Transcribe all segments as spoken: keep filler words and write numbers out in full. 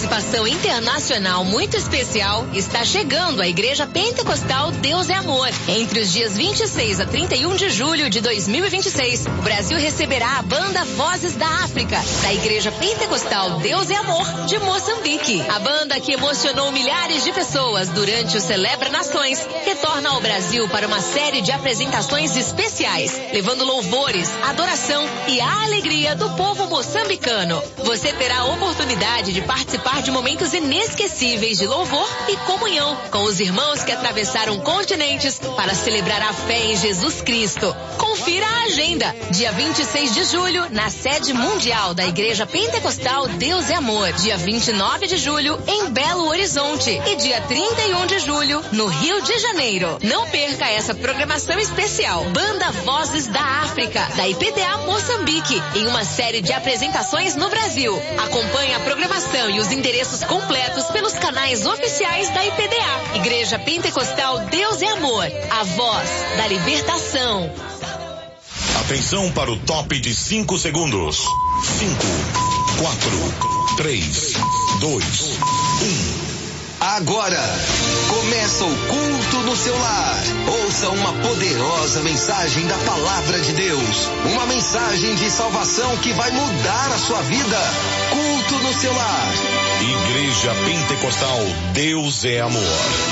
participação internacional muito especial está chegando à Igreja Pentecostal Deus é Amor. Entre os dias vinte e seis a trinta e um de julho de dois mil e vinte e seis, o Brasil receberá a banda Vozes da África, da Igreja Pentecostal Deus é Amor de Moçambique. A banda que emocionou milhares de pessoas durante o Celebra Nações retorna ao Brasil para uma série de apresentações especiais, levando louvores, adoração e a alegria do povo moçambicano. Você terá a oportunidade de participar de momentos inesquecíveis de louvor e comunhão com os irmãos que atravessaram continentes para celebrar a fé em Jesus Cristo. Confira a agenda. Dia vinte e seis de julho, na sede mundial da Igreja Pentecostal Deus é Amor. Dia vinte e nove de julho, em Belo Horizonte. E dia trinta e um de julho, no Rio de Janeiro. Não perca essa programação especial. Banda Vozes da África, da I P D A Moçambique, em uma série de apresentações no Brasil. Acompanhe a programação e os endereços completos pelos canais oficiais da I P D A. Igreja Pentecostal Deus é Amor, a voz da libertação. Atenção para o top de cinco segundos. cinco, quatro, três, dois, um. Agora, começa o culto no seu lar. Ouça uma poderosa mensagem da Palavra de Deus. Uma mensagem de salvação que vai mudar a sua vida. Culto no seu lar. Igreja Pentecostal Deus é Amor.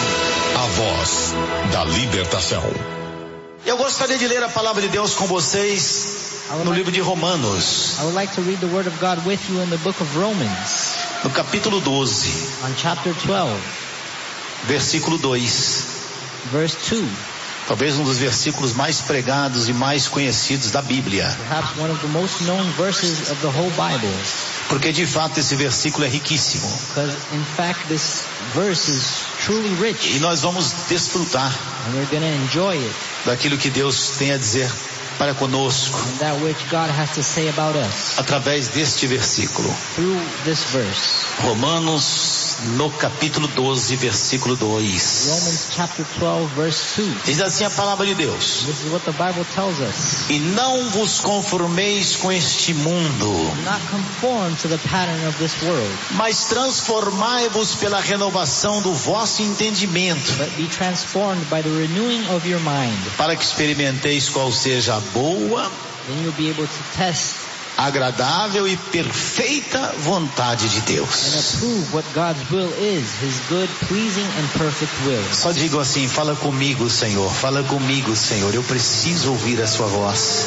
A voz da libertação. Eu gostaria de ler a Palavra de Deus com vocês no livro de Romanos. I would like to read the Word of God with you in the book of Romans. No capítulo doze, on chapter twelve, versículo dois. Verse two. Talvez um dos versículos mais pregados e mais conhecidos da Bíblia. Perhaps one of the most known verses of the whole Bible. Porque de fato esse versículo é riquíssimo. Because in fact this verse is truly rich. E nós vamos desfrutar and we're going to enjoy it. daquilo que Deus tem a dizer para conosco, and that which God has to say about us, através deste versículo. Through this verse. Romanos, no capítulo doze, versículo dois. Romans chapter twelve, verse two. Diz assim a palavra de Deus. This is what the Bible tells us. E não vos conformeis com este mundo, not conform to the pattern of this world, mas transformai-vos pela renovação do vosso entendimento, but be transformed by the renewing of your mind, para que experimenteis qual seja a boa, then you'll be able to test, agradável e perfeita vontade de Deus. and approve what God's will is, His good, pleasing and perfect will. Só digo assim: fala comigo, Senhor, fala comigo, Senhor, eu preciso ouvir a sua voz.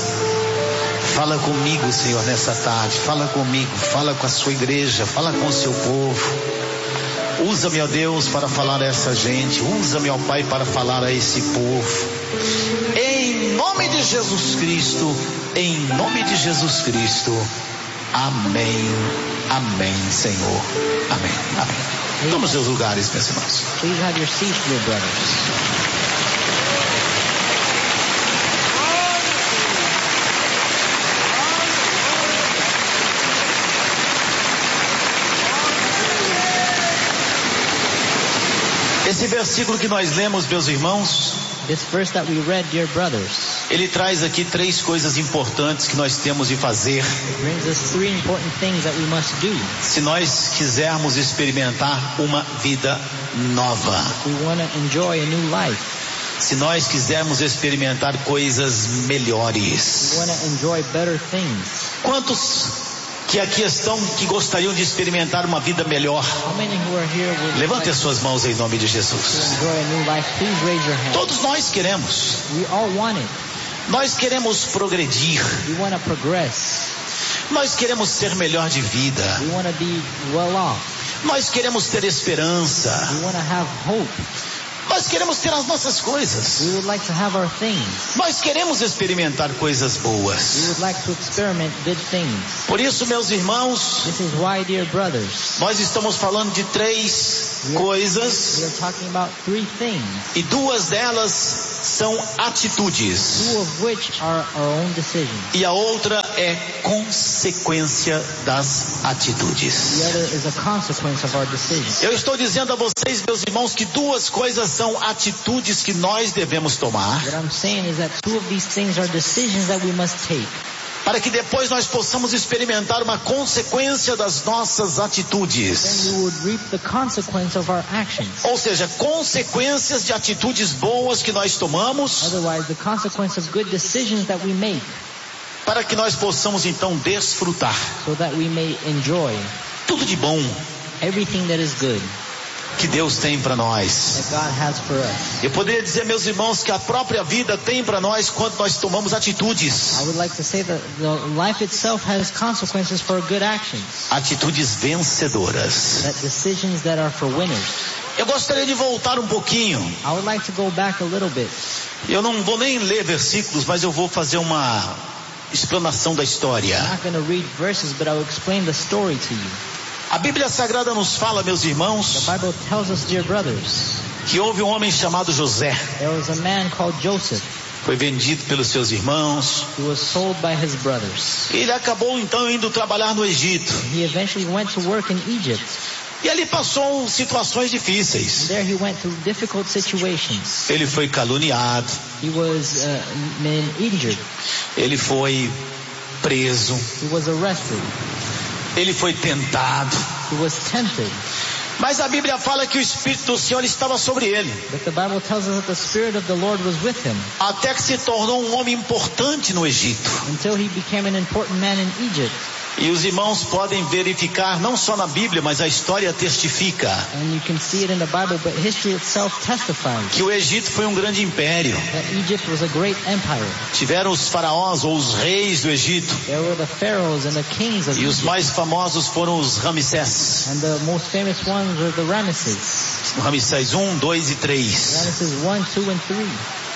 Fala comigo, Senhor, nessa tarde, fala comigo, fala com a sua igreja, fala com o seu povo. Usa-me, ó Deus, para falar a essa gente, usa-me, ó Pai, para falar a esse povo. Em nome de Jesus Cristo, em nome de Jesus Cristo. Amém, amém, Senhor. Amém, amém. Toma os seus lugares, meus irmãos. Please have your seats, dear brothers. Esse versículo que nós lemos, meus irmãos, This verse that we read, dear brothers, ele traz aqui três coisas importantes que nós temos de fazer. It brings us three important things that we must do. Se nós quisermos experimentar uma vida nova. We want to enjoy a new life. Se nós quisermos experimentar coisas melhores. We want to enjoy better things. Quantos que aqui estão que gostariam de experimentar uma vida melhor? Levante as suas mãos em nome de Jesus. Todos nós queremos. Nós queremos progredir. Nós queremos ser melhor de vida. Nós queremos ter esperança. Nós queremos ter as nossas coisas. We would like to have our things. Nós queremos experimentar coisas boas. We would like to experiment good things. Por isso, meus irmãos, This is why, dear brothers, nós estamos falando de três we are, coisas. We are talking about three things. E duas delas são atitudes. Two of which are our own decisions. E a outra é consequência das atitudes. The other is a consequence of our decisions. Eu estou dizendo a vocês, meus irmãos, que duas coisas são atitudes que nós devemos tomar. What I'm saying is that two of these things are decisions that we must take. para que depois nós possamos experimentar uma consequência das nossas atitudes. then we would reap the consequence of our actions. Ou seja, consequências de atitudes boas que nós tomamos, Otherwise, the consequence of good decisions that we make, para que nós possamos então desfrutar so that we may enjoy tudo de bom everything that is good que Deus tem para nós. that God has for us. Eu poderia dizer, meus irmãos, que a própria vida tem para nós quando nós tomamos atitudes. I would like to say that the life itself has consequences for good actions, Atitudes vencedoras. that decisions that are for winners. Eu gostaria de voltar um pouquinho. I would like to go back a little bit. Eu não vou nem ler versículos, mas eu vou fazer uma explanação da história. I'm not going to read verses, but I will explain the story to you. A Bíblia Sagrada nos fala, meus irmãos, The Bible tells us, dear brothers, que houve um homem chamado José. there was a man called Joseph Foi vendido pelos seus irmãos. who was sold by his brothers. Ele acabou então indo trabalhar no Egito. He eventually went to work in Egypt. E ali passou situações difíceis. There he went through difficult situations. Ele foi caluniado. He was uh, been injured. Ele foi preso. He was arrested. Ele foi tentado. He was tempted. Mas a Bíblia fala que o Espírito do Senhor estava sobre ele. But the Bible tells us that the Spirit of the Lord was with him Até que se tornou um homem importante no Egito. until he became an important man in Egypt. E os irmãos podem verificar, não só na Bíblia, mas a história testifica, And you can see it in the Bible, but history itself testifies que o Egito foi um grande império. that Egypt was a great empire. Tiveram os faraós ou os reis do Egito. There were the pharaohs and the kings of E os Egypt. mais famosos foram os Ramsés. And the most famous ones were the Ramesses. Ramsés um, dois e três. Ramesses one, two, and three.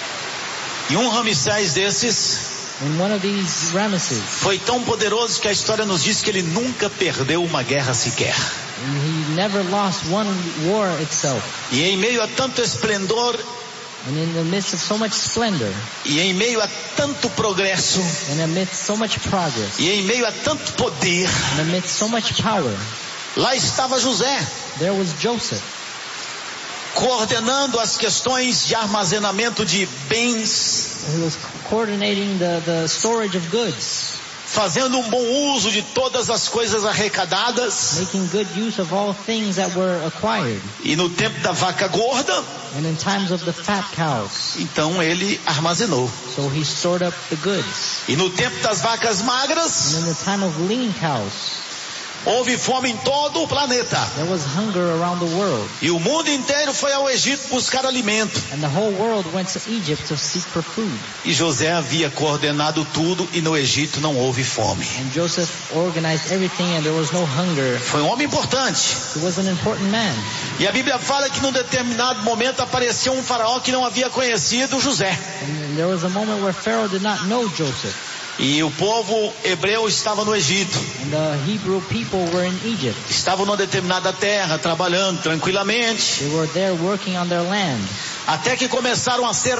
E um Ramsés desses And one of these Ramesses, foi tão poderoso que a história nos diz que ele nunca perdeu uma guerra sequer. he never lost one war itself. E em meio a tanto esplendor, And in the midst of so much splendor, e em meio a tanto progresso, and amidst so much progress, e em meio a tanto poder, and amidst so much power, lá estava José, there was Joseph, coordenando as questões de armazenamento de bens, who was coordinating the, the storage of goods, fazendo um bom uso de todas as coisas arrecadadas. making good use of all things that were acquired. E no tempo da vaca gorda, And in times of the fat cows, então ele armazenou. so he stored up the goods. E no tempo das vacas magras, And in the time of lean cows, houve fome em todo o planeta. there was hunger around the world. E o mundo inteiro foi ao Egito buscar alimento. And the whole world went to Egypt to seek for food. E José havia coordenado tudo e no Egito não houve fome. And Joseph organized everything and there was no hunger. Foi um homem importante. He was an important man. E a Bíblia fala que num determinado momento apareceu um faraó que não havia conhecido José. And there was a moment where Pharaoh did not know Joseph. E o povo hebreu estava no Egito. And the Hebrew people were in Egypt. Estavam numa determinada terra, trabalhando tranquilamente. They were there working on their land. Até que começaram a ser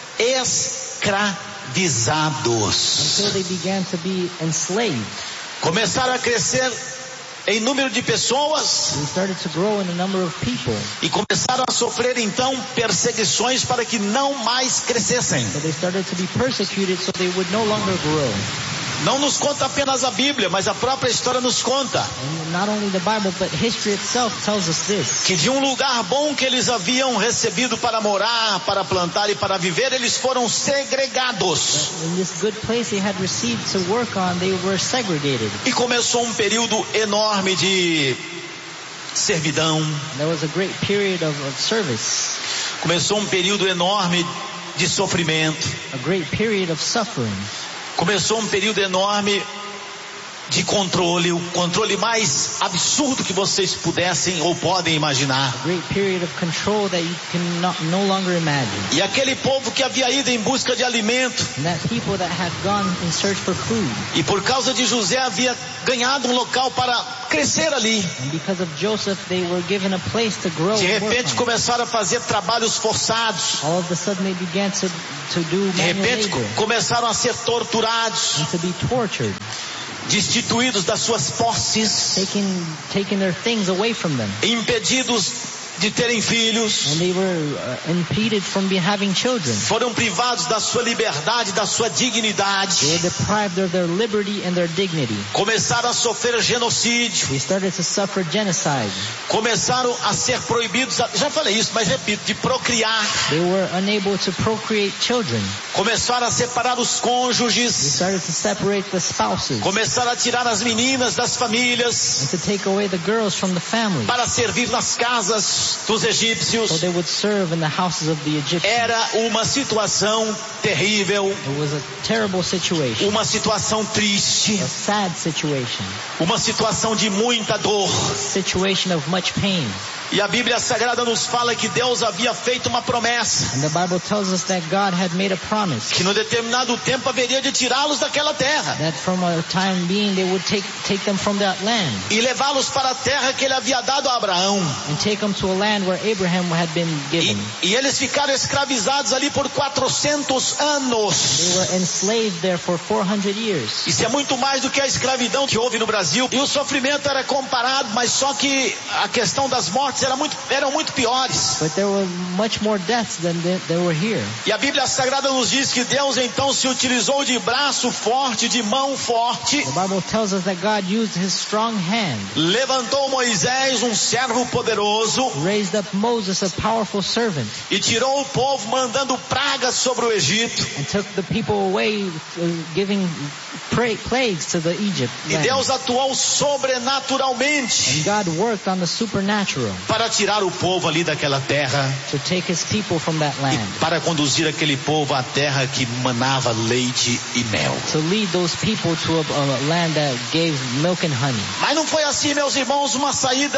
escravizados. Until they began to be enslaved. Começaram a crescer em número de pessoas They started to grow in the number of people. e começaram a sofrer então perseguições para que não mais crescessem. So they started to be persecuted so they would no longer grow. Não nos conta apenas a Bíblia, mas a própria história nos conta And not only the Bible, but history itself tells us this. que de um lugar bom que eles haviam recebido para morar, para plantar e para viver, eles foram segregados. In this good place they had received to work on, they were segregated. E começou um período enorme de servidão. There was a great period of, of service, Começou um período enorme de sofrimento. a great period of suffering, Começou um período enorme de controle, o controle mais absurdo que vocês pudessem ou podem imaginar. a great period of control that you can not, no longer imagine. E aquele povo que havia ido em busca de alimento, And that people that had gone in search for food, e por causa de José havia ganhado um local para crescer ali. and because of Joseph they were given a place to grow De and work repente on. começaram a fazer trabalhos forçados. All of a sudden they began to, to do De manual repente labor começaram a ser torturados, and to be tortured, destituídos das suas posses, taking, taking their things away from them, impedidos de terem filhos. And they were uh, impeded from be having children. Foram privados da sua liberdade, da sua dignidade. They were deprived of their liberty and their dignity. Começaram a sofrer genocídio. They started to suffer genocide. Começaram a ser proibidos, já falei isso, mas repito, de procriar. They were unable to procreate children. Começaram a separar os They cônjuges. started to separate the spouses. Começaram a tirar as meninas das famílias And to take away the girls from the family. para servir nas casas dos So egípcios. they would serve in the houses of the Egyptians. Era uma situação terrível, It was a terrible situation. uma situação triste, A sad situation. uma situação de muita dor. A situation of much pain. E a Bíblia Sagrada nos fala que Deus havia feito uma promessa, And the Bible tells us that God had made a promise que no determinado tempo haveria de tirá-los daquela terra that from a time being they would take take them from that land e levá-los para a terra que ele havia dado a Abraão. and take them to a land where Abraham had been E, given. e eles ficaram escravizados ali por quatrocentos They anos. were enslaved there for four hundred years. Isso é muito mais do que a escravidão que houve no Brasil. E o sofrimento era comparado, mas só que a questão das mortes era muito, eram muito piores. But there were much more deaths than there, there were here. E a Bíblia Sagrada nos diz que Deus então se utilizou de braço forte, de mão forte. The Bible tells us that God used his strong hand, Levantou Moisés, um servo poderoso, raised up Moses, a powerful servant, e tirou o povo mandando pragas sobre o Egito. and took the people away, uh, giving pra- plagues to the Egypt E land. Deus atuou sobrenaturalmente And God worked on the supernatural para tirar o povo ali daquela terra, to take his people from that land, para conduzir aquele povo à terra que manava leite e mel. to lead those people to a, a land that gave milk and honey. Mas não foi assim, meus irmãos, uma saída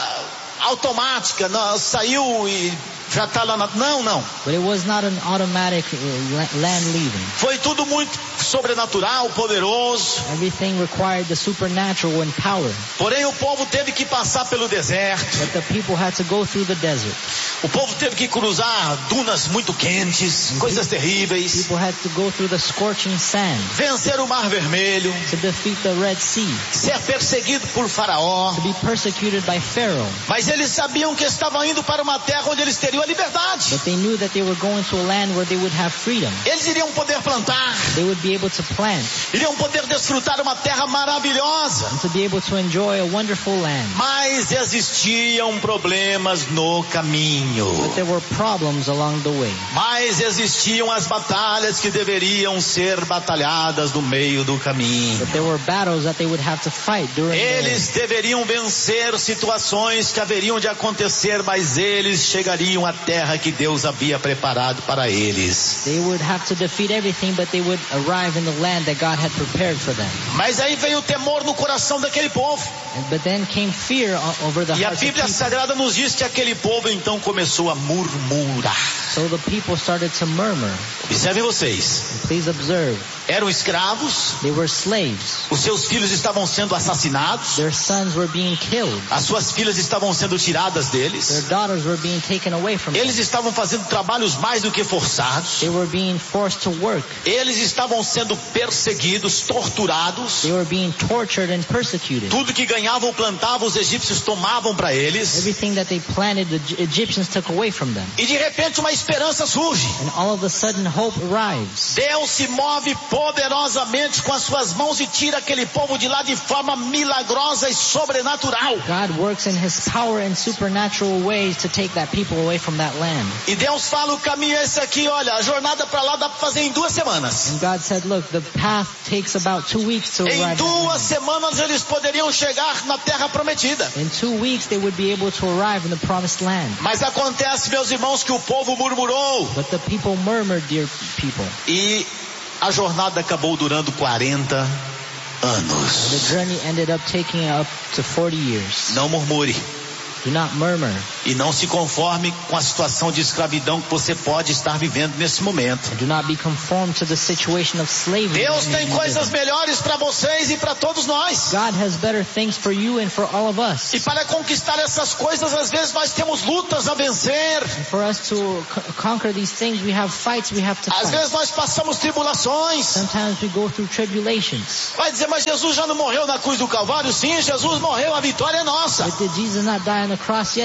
automática, não, saiu e já está lá na... Não, não. But it was not an automatic uh, la- land leaving. Foi tudo muito sobrenatural, poderoso. Everything required the supernatural and power. Porém o povo teve que passar pelo deserto. But the people had to go through the desert. O povo teve que cruzar dunas muito quentes, coisas terríveis. People had to go through the scorching sand Vencer o Mar Vermelho. to defeat the Red Sea, Ser perseguido por Faraó. to be persecuted by Pharaoh. Mas eles sabiam que estavam indo para uma terra onde eles teriam a liberdade. But they knew that they were going to a land where they would have freedom. Eles iriam poder plantar. They would be able to plant Iriam poder desfrutar uma terra maravilhosa. and to be able to enjoy a wonderful land. Mas existiam problemas no caminho. But there were problems along the way. Mas existiam as batalhas que deveriam ser batalhadas no meio do caminho. But there were battles that they would have to fight during the Eles deveriam vencer situações que haveriam de acontecer, mas eles chegariam à terra que Deus havia preparado para eles. They would have to defeat everything, but they would arrive in the land that God had prepared for them. Mas aí veio o temor no coração daquele povo. And, but then came fear o- over the E a hearts of Bíblia people. Sagrada nos diz que aquele povo então começou a murmurar. So the people started to murmur. Observem vocês. Please observe. Eram escravos, They were slaves. os seus filhos estavam sendo assassinados, Their sons were being killed. as suas filhas estavam sendo tiradas Their deles, daughters were being taken away from them. eles estavam fazendo trabalhos mais do que forçados, They were being forced to work. eles estavam sendo perseguidos, torturados, They were being tortured and persecuted. tudo que ganhavam ou plantavam os egípcios tomavam para eles, Everything that they planted, the Eg- Egyptians took away from them. e de repente uma esperança surge. And all of a sudden hope arrives. Deus se move poderosamente com as suas mãos e tira aquele povo de lá de forma milagrosa e sobrenatural. God works in his power and supernatural ways to take that people away from that land. E Deus fala, o caminho é esse aqui, olha, a jornada para lá dá para fazer em duas semanas. And God said, look, the path takes about two weeks to Em arrive at duas land. semanas eles poderiam chegar na terra prometida. In two weeks they would be able to arrive in the promised land. Mas acontece, meus irmãos, que o povo murmurou. But the people murmured, dear people. E a jornada acabou durando quarenta The anos. journey ended up taking up to forty years. Não murmure. Do not murmur. E não se conforme com a situação de escravidão que você pode estar vivendo nesse momento. Do not be conformed to the situation of slavery. Deus that tem you coisas live in. melhores para vocês e para todos nós. God has better things for you and for all of us. E para conquistar essas coisas, às vezes nós temos lutas a vencer. And for us to c- conquer these things, we have fights we have to Às fight. vezes nós passamos tribulações. Sometimes we go through tribulations. Vai dizer, mas Jesus já não morreu na cruz do Calvário? Sim, Jesus morreu, a vitória é nossa. But did Jesus not die on the cross? Yes, he did,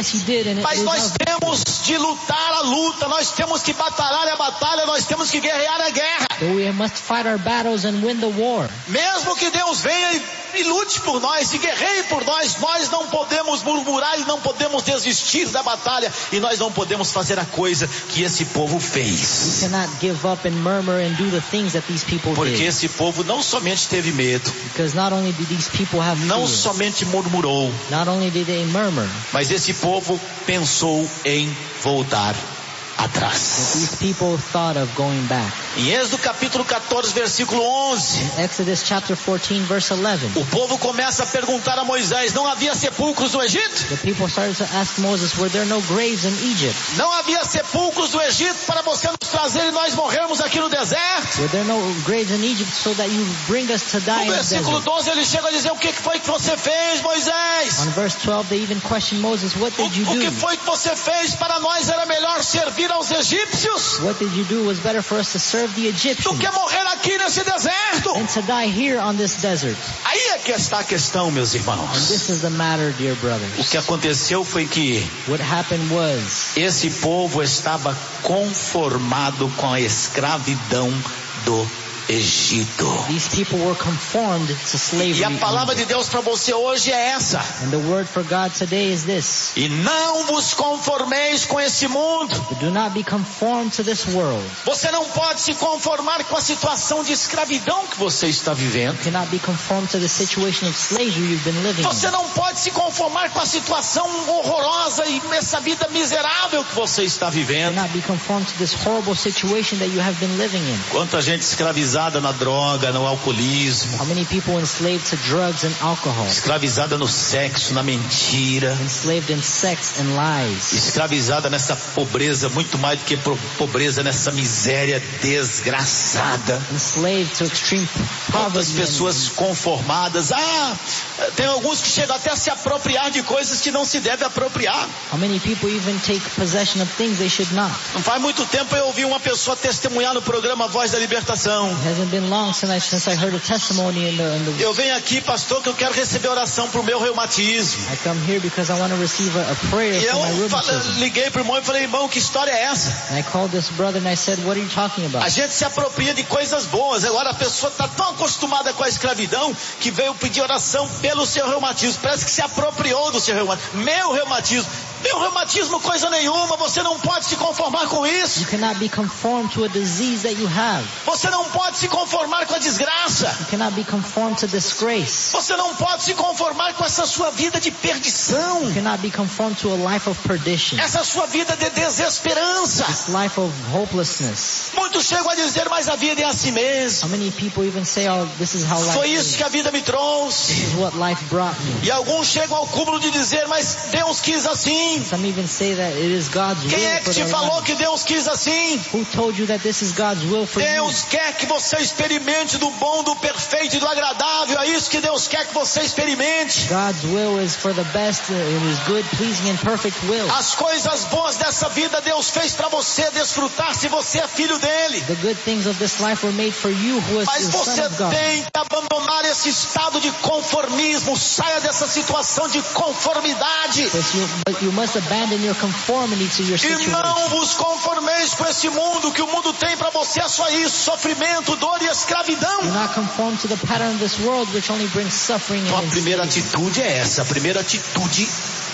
and it Mas is nós our temos de lutar a luta, nós temos que batalhar a batalha, nós temos que guerrear a guerra. But we must fight our battles and win the war. Mesmo que Deus venha e, e lute por nós, e guerreie por nós, nós não podemos murmurar e não podemos desistir da batalha, e nós não podemos fazer a coisa que esse povo We fez. cannot give up and murmur and do the things that these people Porque did. esse povo não somente teve medo, Because not only did these people have não fear, somente murmurou, not only did they murmur, mas esse povo pensou em voltar but atrás. these people thought of going back. Em Êxodo capítulo catorze, versículo onze, In Exodus chapter fourteen, verse eleven, o povo começa a perguntar a Moisés: não havia sepulcros no Egito? the people started to ask Moses, were there no graves in Egypt? Não havia sepulcros no Egito para você nos trazer e nós morrermos aqui no deserto? Were there no graves in Egypt so that you bring us to die in No the versículo desert? doze ele chega a dizer: o que foi que você fez, Moisés? On verse twelve, they even questioned Moses, what O, did you o que do? foi que você fez? Para nós era melhor servir aos egípcios What did you do? It was better for us to serve the do Egyptians que morrer aqui nesse deserto. than to die here on this desert. Aí é que está a questão, meus And irmãos. this is the matter, dear O brothers. que aconteceu foi que What happened was esse povo estava conformado com a escravidão do Egito. these people were conformed to slavery. E a in palavra de Egypt. Deus para você hoje é essa: And the word for God today is this. e não vos conformeis com esse mundo. Do not be conformed to this world. Você não pode se conformar com a situação de escravidão que você está vivendo. You cannot be conformed to the situation of slavery you've been living Você in. não pode se conformar com a situação horrorosa e essa vida miserável que você está You vivendo. cannot be conformed to this horrible situation that you have been living in. Quanta gente escravizada na droga, no alcoolismo, How many people enslaved to drugs and alcohol? escravizada no sexo, na mentira, Enslaved in sex and lies. escravizada nessa pobreza, muito mais do que pro- pobreza, nessa miséria desgraçada. Enslaved to extreme Quantas poverty. pessoas conformadas, ah, tem alguns que chegam até a se apropriar de coisas que não se deve apropriar. How many people even take possession of things they should not? Não faz muito tempo eu ouvi uma pessoa testemunhar no programa Voz da Libertação. It hasn't been long since I, since I heard a testimony in the, in the Eu venho aqui, pastor, que eu quero receber oração para o meu reumatismo. I come here because I want to receive a, a prayer E for my eu fala- rheumatism. liguei para o irmão e falei: irmão, que história é essa? And I called this brother and I said, what are you talking about? A gente se apropria de coisas boas. Agora a pessoa está tão acostumada com a escravidão que veio pedir oração pelo seu reumatismo. Parece que se apropriou do seu reumatismo. Meu reumatismo. Meu reumatismo, coisa nenhuma. Você não pode se conformar com isso. You cannot be conformed to a disease that you have. Você não pode se conformar com a desgraça. You cannot be conformed to disgrace. Você não pode se conformar com essa sua vida de perdição. You cannot be conformed to a life of perdition. Essa sua vida de desesperança. This life of hopelessness. Muitos chegam a dizer: mas a vida é assim mesmo. How many people even say, oh, this is how life Foi is. isso que a vida me trouxe. This is what life brought me. E alguns chegam ao cúmulo de dizer: mas Deus quis assim. Some even say that it is God's Quem will é for que te their falou life. que Deus quis assim? Who told you that this is God's will for you? Deus quer que você experimente do bom, do perfeito e do agradável. É isso que Deus quer que você experimente. God's will is for the best, uh, it is good, pleasing, and perfect will. As coisas boas dessa vida Deus fez para você desfrutar se você é filho dele. The good things of this life were made for you who is Mas the você Son of God. tem que abandonar esse estado de conformismo. Saia dessa situação de conformidade. But you, but you must abandon your conformity to your E situation. não vos conformeis com esse mundo, que o mundo tem para você é só isso: sofrimento, dor e escravidão. Do not conform to the pattern of this world, which only brings suffering Então a and primeira enslavement. atitude é essa, a primeira atitude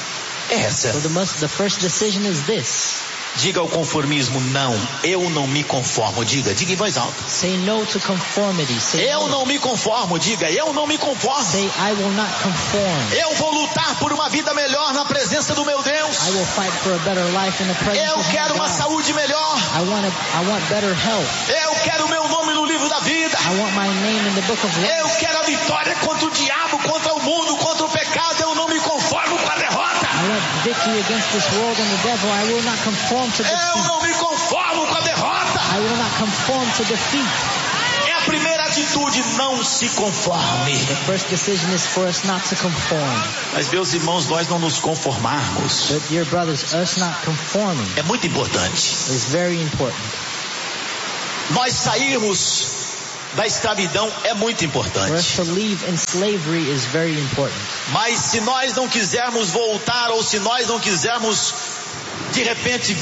é essa. So the, must, the first decision is this. Diga ao conformismo: não, eu não me conformo. Diga, diga em voz alta. Say no to conformity. Say Eu no. não me conformo. Diga, eu não me conformo. Say I will not conform. Eu vou lutar por uma vida melhor na presença do meu Deus. I will fight for a better life in the presence Eu of quero my uma God. saúde melhor. I want a, I want better health. Eu quero meu nome no livro da vida. I want my name in the book of life. Eu quero a vitória contra o diabo, contra o mundo, contra o pecado. Eu não me conformo com a derrota. I want victory against this world and the devil. I will not conform to Eu defeat. não me conformo com a derrota. I will not conform to defeat. É a primeira atitude: não se conforme. The first decision is for us not to conform. Mas, meus irmãos, nós não nos conformarmos But dear brothers, us not conforming é muito importante. is very important. Nós sairmos da escravidão é muito For us importante. to live in slavery is very important. Mas se nós não quisermos voltar, ou se nós não quisermos, de repente,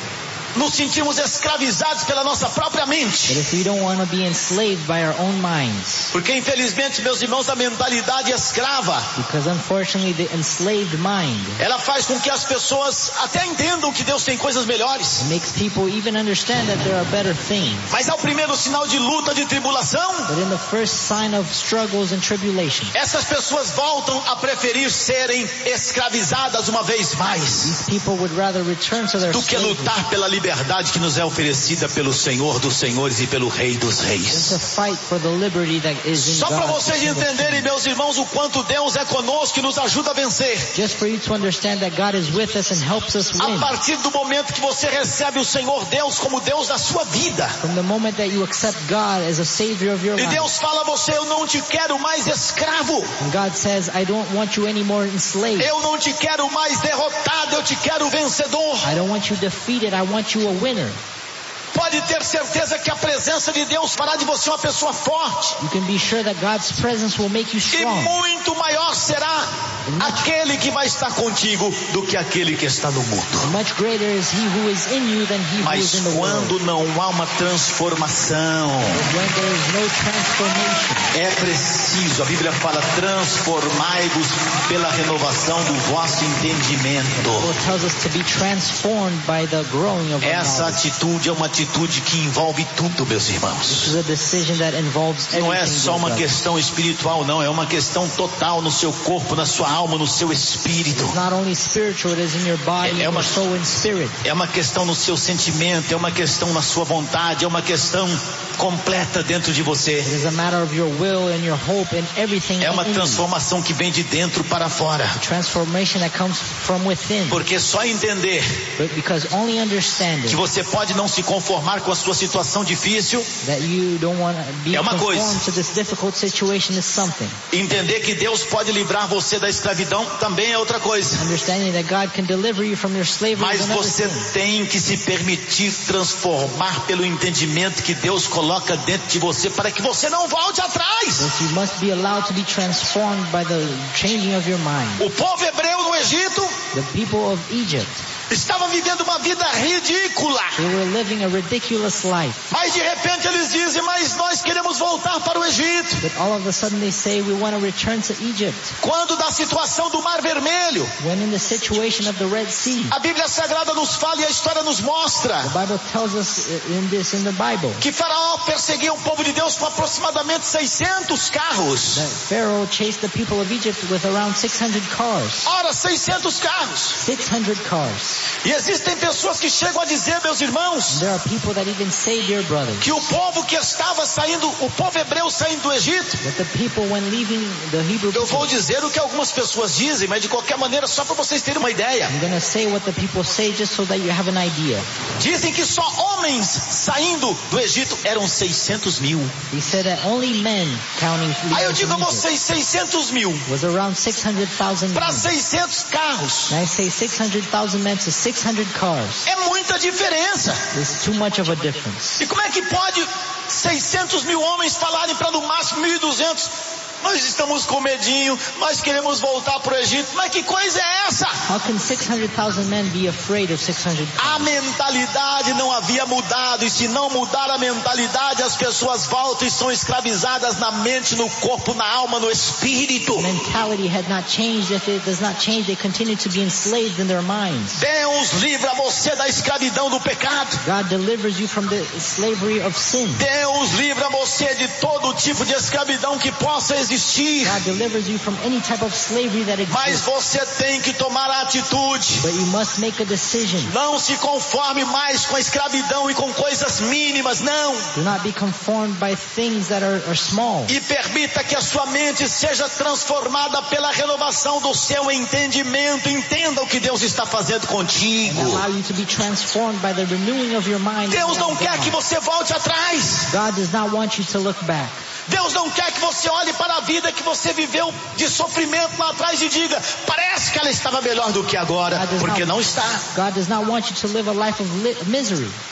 nos sentirmos escravizados pela nossa própria mente. But if we don't want to be enslaved by our own minds, Porque infelizmente, meus irmãos, a mentalidade escrava, because unfortunately the enslaved mind ela faz com que as pessoas até entendam que Deus tem coisas melhores. makes people even understand that there are better things. Mas ao primeiro sinal de luta, de tribulação, But in the first sign of struggles and tribulation, essas pessoas voltam a preferir serem escravizadas uma vez mais, these people would rather return to their do que slavery lutar pela liberdade que nos é oferecida pelo Senhor dos Senhores e pelo Rei dos than Reis. to fight for the liberty that is in Só para God. vocês entenderem, meus irmãos, o quanto Deus é conosco e nos ajuda a vencer. Just for you to understand that God is with us and helps us A win. partir do momento que você recebe o Senhor Deus como Deus da sua vida, From the moment that you accept God as a savior of your e life, Deus fala a você: eu não te quero mais escravo, and God says, I don't want you anymore enslaved. eu não te quero mais derrotado, eu te quero vencedor. I don't want you defeated, I want you a winner. Pode ter certeza que a presença de Deus fará de você uma pessoa forte, You can be sure that God's presence will make you e strong. muito maior será aquele que vai estar contigo do que aquele que está no mundo. Much greater is he who is in you than he who Mas is in the world. quando não há uma transformação, When there is no transformation, é preciso, a Bíblia fala: transformai-vos pela renovação do vosso entendimento. it tells us to be transformed by the growing of our Essa knowledge. atitude é uma atitude que envolve tudo, meus irmãos. This is a decision that involves Não é everything. só uma dear brother. questão espiritual, não. É uma questão total no seu corpo, na sua alma, no seu espírito. It's not only spiritual, it is in your body, É in uma- your soul and spirit. É uma questão no seu sentimento, é uma questão na sua vontade, é uma questão completa dentro de você. It is a matter of your will and your hope and everything É uma in you. transformação que vem de dentro para fora. Transformation that comes from within. Porque só entender But because only understanding que você pode não se conformar com a sua situação difícil, that you don't want to be É uma coisa. conformed to this difficult situation is something. entender que Deus pode livrar você da escravidão também é outra coisa. Understanding that God can deliver you from your slavery Mas is another você thing. tem que se permitir transformar pelo entendimento que Deus coloca dentro de você, para que você não volte atrás. But you must be allowed to be transformed by the changing of your mind. O povo hebreu no Egito The people of Egypt, estava vivendo uma vida ridícula. they were living a ridiculous life. Mas de repente eles dizem: mas nós queremos voltar para o Egito. But all of a sudden they say we want to return to Egypt. Quando da situação do Mar Vermelho, When in the situation of the Red Sea, a Bíblia Sagrada nos fala e a história nos mostra the Bible tells us in this in the Bible que Faraó perseguia o povo de Deus com aproximadamente seiscentos carros. that Pharaoh chased the people of Egypt with around six hundred cars. Ora, seiscentos carros. six hundred cars. E existem pessoas que chegam a dizer, meus irmãos, There are people that even say, dear brothers, que o povo que estava saindo, o povo hebreu saindo do Egito, that the people when leaving the Hebrew eu people, vou dizer o que algumas pessoas dizem, mas de qualquer maneira, só para vocês terem uma ideia. I'm going to say what the people say just so that you have an idea. Dizem que só homens saindo do Egito eram seiscentos mil. He said that only men counting Aí eu leaving digo a from Egypt vocês, seiscentos mil was around six hundred thousand para men. seiscentos carros. And I say six hundred thousand men to six hundred cars. É muita diferença. There's too much of a difference. E como é que pode seiscentos mil homens falarem para no máximo mil e duzentos? Nós estamos com medinho, nós queremos voltar para o Egito. Mas que coisa é essa? How can six hundred thousand men be afraid of six hundred cars? A mentalidade não havia mudado, e se não mudar a mentalidade, as pessoas voltam e são escravizadas na mente, no corpo, na alma, no espírito. Mentality had not changed. If it does not change, they continue to be enslaved in their minds. Deus livra você da escravidão do pecado. God delivers you from the slavery of sin. Deus livra você de todo tipo de escravidão que possa existir. God delivers you from any type of slavery that Mas exists. você tem que tomar a atitude. But you must make a decision. Não se conforme mais com a escravidão e com coisas mínimas, não. Do not be conformed by things that are, are small. E permita que a sua mente seja transformada pela renovação do seu entendimento. Entenda o que Deus está fazendo contigo. And allow you to be transformed by the renewing of your mind. Deus não quer que você volte atrás. God does not want you to look back. Deus não quer que você olhe para a vida que você viveu de sofrimento lá atrás e diga: parece que ela estava melhor do que agora, porque não está. God does not want you to live a life of li- misery.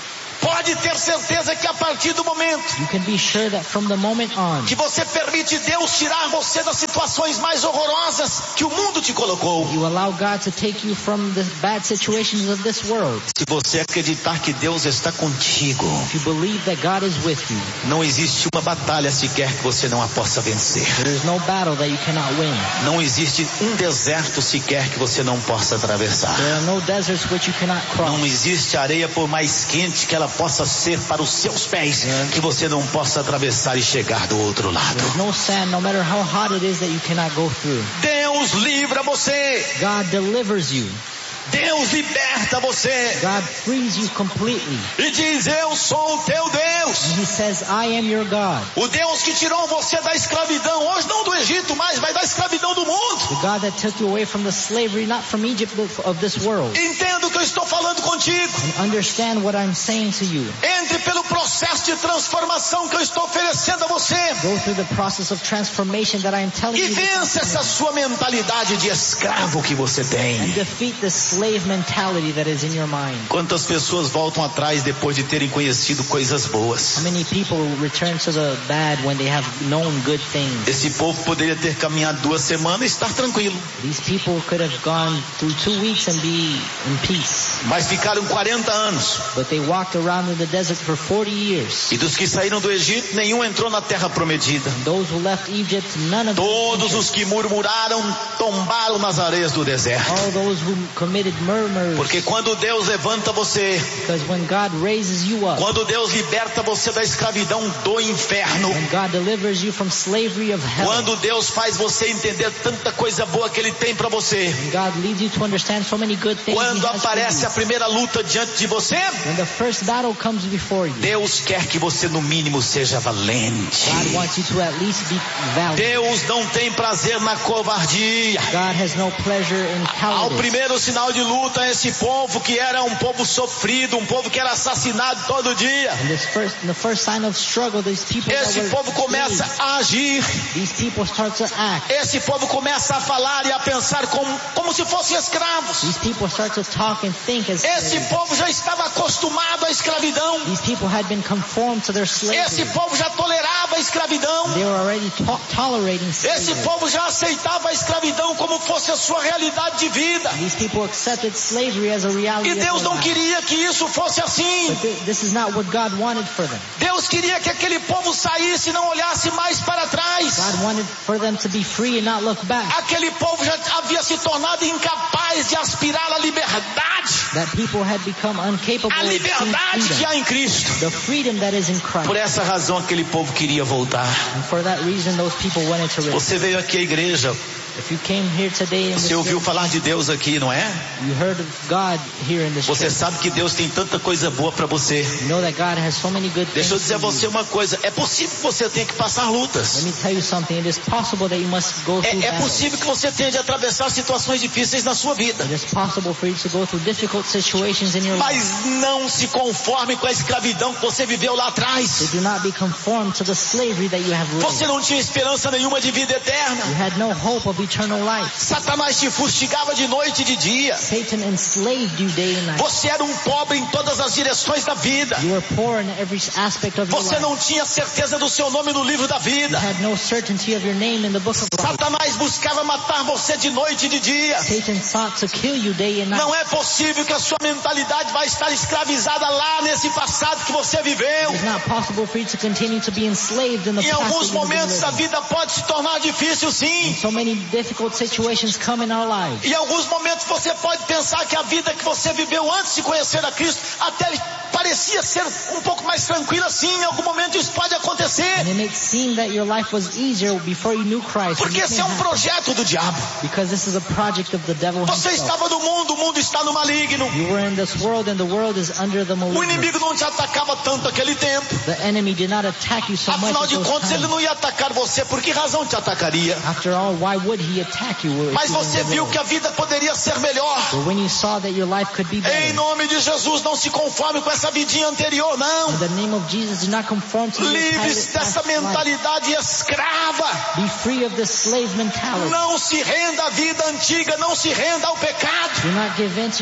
pode ter certeza que a partir do momento you can be sure that from the moment on, que você permite Deus tirar você das situações mais horrorosas que o mundo te colocou, you allow God to take you from the bad situations of this world. se você acreditar que Deus está contigo, If you believe that God is with you, não existe uma batalha sequer que você não a possa vencer. there is no battle that you cannot win. Não existe um deserto sequer que você não possa atravessar. There are no deserts which you cannot cross. Não existe areia por mais quente que ela possa ser para os seus pés, que você não possa atravessar e chegar do outro lado. There's no sand, no matter how hot it is, that you cannot go through. Deus livra você. God delivers you. Deus liberta você. God frees you completely. E diz, eu sou o teu Deus. And He says, I am your God. O Deus que tirou você da escravidão, hoje não do Egito mais, mas da escravidão do mundo. The God that took you away from the slavery, not from Egypt, but of this world. Entenda o que eu estou falando contigo. And understand what I'm saying to you. Entre pelo processo de transformação que eu estou oferecendo a você. Go through the process of transformation that I am telling E you. vença essa sua mentalidade de escravo que você tem. And defeat the slave mentality that is in your mind. Quantas pessoas voltam atrás depois de terem conhecido coisas boas? How many people return to the bad when they have known good things? Esse povo poderia ter caminhado duas semanas e estar tranquilo. These people could have gone through two weeks and be in peace. Mas ficaram quarenta anos. But they walked around in the desert for forty years. E dos que saíram do Egito, nenhum entrou na terra prometida. And those who left Egypt, none of them. Todos os que murmuraram tombaram nas areias do deserto. All those who committed murmurs. Porque quando Deus levanta você, Because when God raises you up, quando Deus liberta você da escravidão do inferno, when God delivers you from slavery of hell, quando Deus faz você entender tanta coisa boa que Ele tem para você, when God leads you to understand so many good things, quando He has for aparece you, a primeira luta diante de você, when the first battle comes before you, Deus quer que você no mínimo seja valente. God wants you to at least be valiant. Deus não tem prazer na covardia. God has no pleasure in Ao cowardice. primeiro sinal de luta, esse povo que era um povo sofrido, um povo que era assassinado todo dia, In this first, in the first sign of struggle, these people that esse were povo começa slaves, a agir, these people start to act. esse povo começa a falar e a pensar como, como se fossem escravos. These people start to talk and think as Esse slaves. povo já estava acostumado à escravidão. These people had been conformed to their Esse slavery. povo já tolerava a escravidão. They were already to- tolerating Esse slavery. povo já aceitava a escravidão como fosse a sua realidade de vida. These people accepted slavery as a reality E of Deus their não life. queria que isso fosse assim. But thi- this is not what God wanted for them. Deus queria que aquele povo saísse e não olhasse mais para trás. God wanted for them to be free and not look back. Aquele povo já havia se tornado incapaz de aspirar à liberdade. That people had become incapable A of seeing liberdade que freedom. há em Cristo. The freedom that is in Christ. Por essa razão aquele povo queria voltar. And for that reason, those people wanted to return. Você veio aqui à igreja, If you came here today in você this ouviu church, falar de Deus aqui, não é? you heard of God here in this Você church. sabe que Deus tem tanta coisa boa para você. You know that God has so many good Deixa eu things dizer a for você you. uma coisa, é possível que você tenha que passar lutas. Let me tell you something. It is possible that you must go through É, é battles. possível que você tenha de atravessar situações difíceis na sua vida. It is possible for you to go through difficult situations in your life. Mas não se conforme com a escravidão que você viveu lá atrás. So do not be conformed to the slavery that you have lived. Você não tinha esperança nenhuma de vida eterna. You had no hope of eternal life. Satanás te fustigava de noite e de dia. Satan enslaved you day and night. Você era um pobre em todas as direções da vida. You were poor in every aspect of your Você life. não tinha certeza do seu nome no livro da You vida. had no certainty of your name in the book of life. Satanás buscava matar você de noite e de dia. Satan sought to kill you day and night. Não é possível que a sua mentalidade vai estar escravizada lá nesse passado que você viveu. It's not possible for you to continue to be enslaved in the Em past. alguns that you've been momentos a living. vida pode se tornar difícil, sim. So many difficult situations come in our lives. Em alguns momentos você pode pensar que a vida que você viveu antes de conhecer a Cristo até parecia ser um pouco mais tranquila, sim. Em algum momento isso pode acontecer. And it may seem that your life was easier before you knew Christ. Porque And this esse é may um happen projeto do diabo. because this is a project of the devil Você himself. estava no mundo, o mundo está no maligno. You were in this world and the world is under the O malignant. inimigo não te atacava tanto naquele tempo. The enemy did not attack you so much Afinal at de those contas, ele times. não ia atacar você. Por que razão te atacaria? After all, why would he attack you? if Mas you were in você the viu world? que a vida poderia ser melhor. But when you saw that your life could be Em better, nome de Jesus, não se conforme com essa vidinha anterior, não. in the name of Jesus, do not conform to your Livre-se past dessa life. mentalidade escrava. Be free of this slave mentality. Não se renda à vida antiga, não se renda ao pecado. Do not give in to your old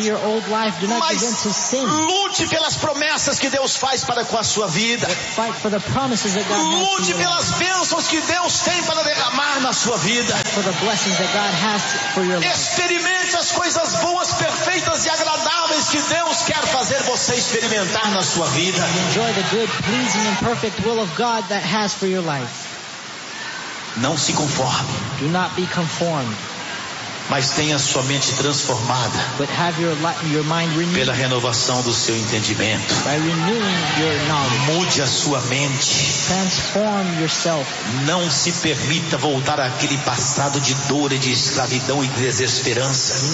of life. Do not Mas give in to sin. lute pelas promessas que Deus faz para com a sua vida. Fight for the promises that God has for Lute your pelas life. bênçãos que Deus tem para derramar na sua vida. For the blessings that God has for your life. Experimente as coisas boas, perfeitas e agradáveis que Deus quer fazer você experimentar na sua vida. Enjoy the good, pleasing, and perfect will of God that has for your life. Não se conforme, Do not be conformed, mas tenha sua mente transformada but have your li- your mind renewed pela renovação do seu entendimento. by renewing your knowledge. Mude a sua mente. Transform yourself. Não se permita voltar àquele passado de dor e de escravidão e desesperança.